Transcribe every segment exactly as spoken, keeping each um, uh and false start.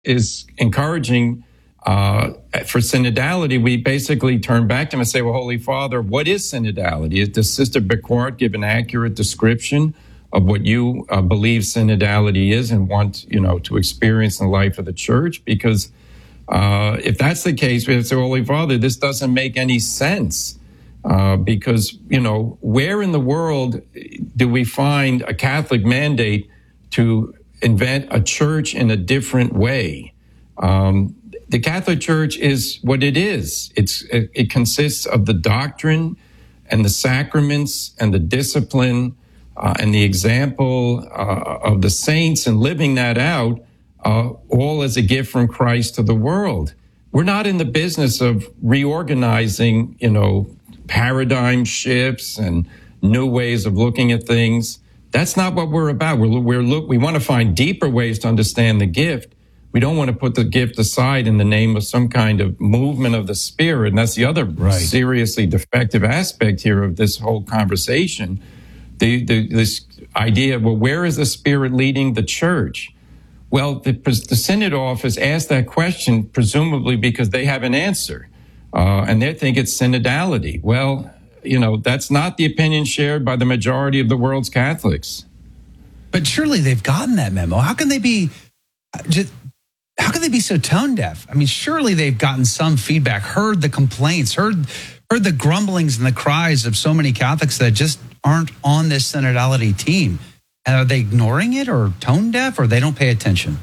is encouraging uh, for synodality, we basically turn back to him and say, well, Holy Father, what is synodality? Does Sister Bequart give an accurate description of what you uh, believe synodality is and want, you know, to experience in the life of the church? Because uh, if that's the case, we have to say, Holy Father, this doesn't make any sense. Uh, because, you know, where in the world do we find a Catholic mandate to invent a church in a different way? Um, the Catholic Church is what it is. It's, it, it consists of the doctrine and the sacraments and the discipline uh, and the example uh, of the saints and living that out, uh, all as a gift from Christ to the world. We're not in the business of reorganizing, you know, paradigm shifts and new ways of looking at things. That's not what we're about. We're, we're look, we want to find deeper ways to understand the gift. We don't want to put the gift aside in the name of some kind of movement of the Spirit. And that's the other right. seriously defective aspect here of this whole conversation. The, the, this idea of, well, where is the Spirit leading the church? Well, the, the Synod office asked that question presumably because they have an answer. Uh, and they think it's synodality. Well, you know, that's not the opinion shared by the majority of the world's Catholics. But surely they've gotten that memo. How can they be, just, how can they be so tone deaf? I mean, surely they've gotten some feedback, heard the complaints, heard heard the grumblings and the cries of so many Catholics that just aren't on this synodality team. And are they ignoring it or tone deaf or they don't pay attention?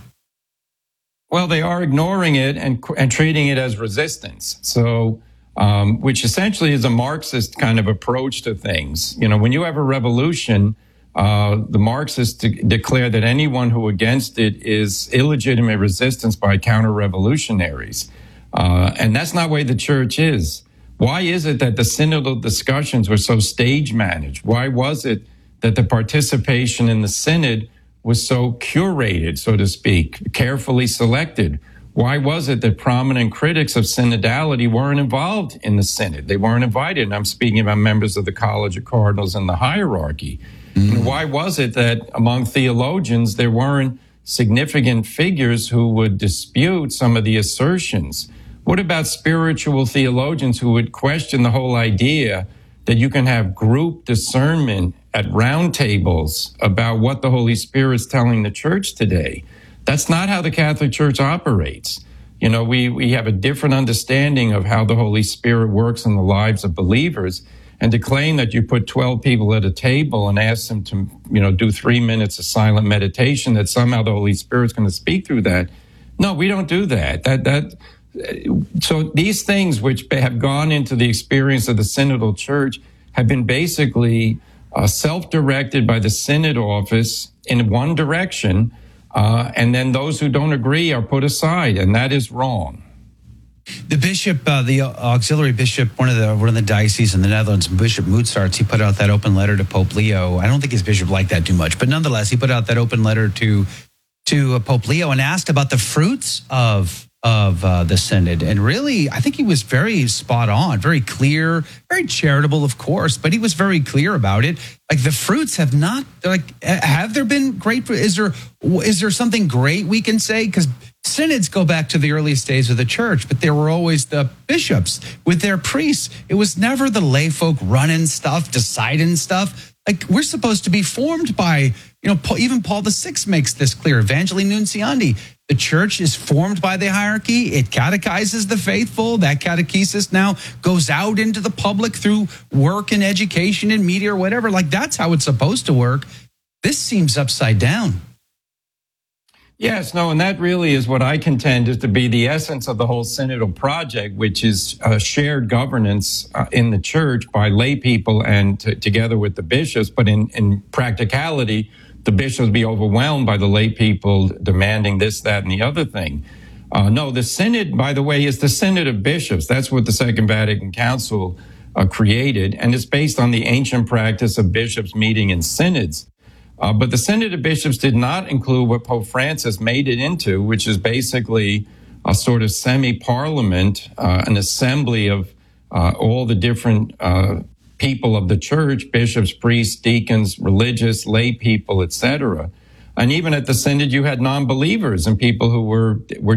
Well, they are ignoring it and and treating it as resistance. So, um, which essentially is a Marxist kind of approach to things. You know, when you have a revolution, uh, the Marxists de- declare that anyone who against it is illegitimate resistance by counter-revolutionaries. Uh, and that's not the way the church is. Why is it that the synodal discussions were so stage managed? Why was it that the participation in the synod was so curated, so to speak, carefully selected? Why was it that prominent critics of synodality weren't involved in the synod? They weren't invited. And I'm speaking about members of the College of Cardinals and the hierarchy. Mm-hmm. And why was it that among theologians, there weren't significant figures who would dispute some of the assertions? What about spiritual theologians who would question the whole idea that you can have group discernment at roundtables about what the Holy Spirit's telling the church today? That's not how the Catholic Church operates. You know, we, we have a different understanding of how the Holy Spirit works in the lives of believers. And to claim that you put twelve people at a table and ask them to, you know, do three minutes of silent meditation, that somehow the Holy Spirit's going to speak through that. No, we don't do that. That, that, so these things which have gone into the experience of the synodal church have been basically uh, self-directed by the synod office in one direction, uh, and then those who don't agree are put aside, and that is wrong. The bishop, uh, the auxiliary bishop, one of the one of the dioceses in the Netherlands, Bishop Mozarts, he put out that open letter to Pope Leo. I don't think his bishop liked that too much, but nonetheless, he put out that open letter to to uh, Pope Leo and asked about the fruits of of uh, the synod. And really, I think he was very spot on, very clear, very charitable, of course, but he was very clear about it. Like the fruits have not, like, have there been great, is there, is there something great we can say? Because synods go back to the earliest days of the church, but there were always the bishops with their priests. It was never the lay folk running stuff, deciding stuff. Like, we're supposed to be formed by, you know, even Paul the Sixth makes this clear, Evangelii Nunciandi. The church is formed by the hierarchy. It catechizes the faithful. That catechesis now goes out into the public through work and education and media or whatever. Like, that's how it's supposed to work. This seems upside down. Yes, no, and that really is what I contend is to be the essence of the whole synodal project, which is uh, shared governance uh, in the church by lay people and t- together with the bishops. But in, in practicality, the bishops be overwhelmed by the lay people demanding this, that, and the other thing. Uh, no, the synod, by the way, is the synod of bishops. That's what the Second Vatican Council uh, created, and it's based on the ancient practice of bishops meeting in synods. Uh, but the Synod of Bishops did not include what Pope Francis made it into, which is basically a sort of semi-parliament, uh, an assembly of uh, all the different uh, people of the church, bishops, priests, deacons, religious, lay people, et cetera. and even at the synod, you had non-believers and people who were were